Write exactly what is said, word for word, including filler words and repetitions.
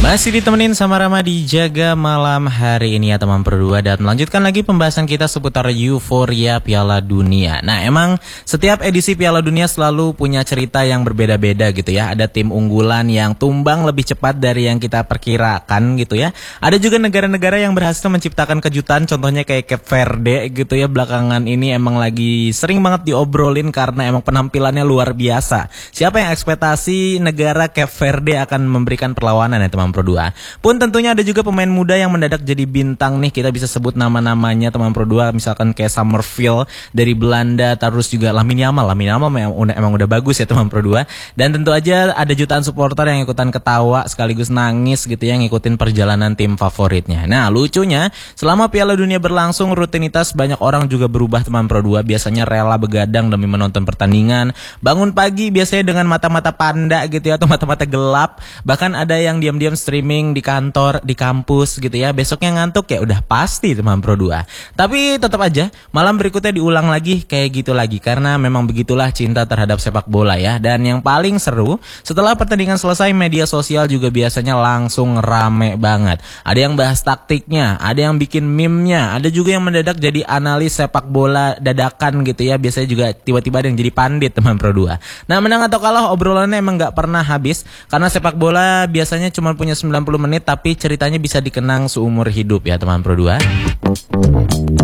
Masih ditemenin sama Rama di Jaga Malam hari ini ya teman berdua. Dan melanjutkan lagi pembahasan kita seputar euforia Piala Dunia. Nah emang setiap edisi Piala Dunia selalu punya cerita yang berbeda-beda gitu ya. Ada tim unggulan yang tumbang lebih cepat dari yang kita perkirakan gitu ya. Ada juga negara-negara yang berhasil menciptakan kejutan. Contohnya kayak Cape Verde gitu ya. Belakangan ini emang lagi sering banget diobrolin karena emang penampilannya luar biasa. Siapa yang ekspektasi negara Cape Verde akan memberikan perlawanan ya teman Pro dua. Pun tentunya ada juga pemain muda yang mendadak jadi bintang nih. Kita bisa sebut nama-namanya teman Pro dua, misalkan kayak Summerville dari Belanda, terus juga Lamine Yamal. Lamine Yamal memang udah, emang udah bagus ya teman Pro dua. Dan tentu aja ada jutaan supporter yang ikutan ketawa sekaligus nangis gitu ya, ngikutin perjalanan tim favoritnya. Nah lucunya selama Piala Dunia berlangsung, rutinitas banyak orang juga berubah teman Pro dua. Biasanya rela begadang demi menonton pertandingan, bangun pagi biasanya dengan mata-mata panda gitu ya, atau mata-mata gelap. Bahkan ada yang diam-diam streaming di kantor, di kampus gitu ya. Besoknya ngantuk ya udah pasti teman Pro dua. Tapi tetap aja malam berikutnya diulang lagi kayak gitu lagi, karena memang begitulah cinta terhadap sepak bola ya. Dan yang paling seru, setelah pertandingan selesai media sosial juga biasanya langsung rame banget. Ada yang bahas taktiknya, ada yang bikin meme-nya, ada juga yang mendadak jadi analis sepak bola dadakan gitu ya. Biasanya juga tiba-tiba ada yang jadi pandit teman Pro dua. Nah menang atau kalah obrolannya emang gak pernah habis, karena sepak bola biasanya cuma punya sembilan puluh menit tapi ceritanya bisa dikenang seumur hidup ya teman Pro dua.